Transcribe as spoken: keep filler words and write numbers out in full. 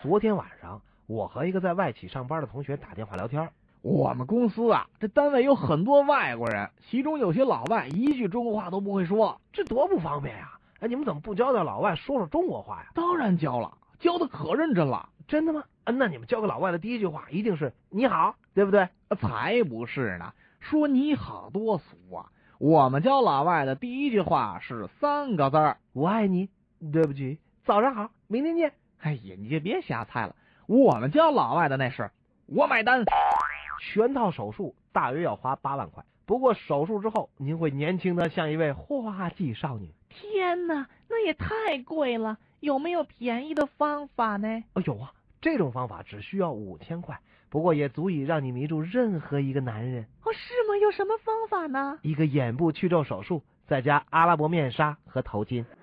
昨天晚上我和一个在外企上班的同学打电话聊天。 我们公司啊，这单位有很多外国人，其中有些老外一句中国话都不会说， 这多不方便呀！哎，你们怎么不教教老外说说中国话呀？ 当然教了，教的可认真了。 真的吗？那你们教给老外的第一句话一定是你好，对不对？ 才不是呢，说你好多俗啊。我们教老外的第一句话是三个字儿： 我爱你，对不起，早上好，明天见。 哎呀，你就别瞎猜了，我们教老外的那是我买单。 全套手术大约要花八万块，不过手术之后您会年轻的像一位花季少女。 天哪，那也太贵了，有没有便宜的方法呢？ 哦，有啊，这种方法只需要五千块，不过也足以让你迷住任何一个男人。 哦，是吗？有什么方法呢？ 一个眼部去皱手术，再加阿拉伯面纱和头巾。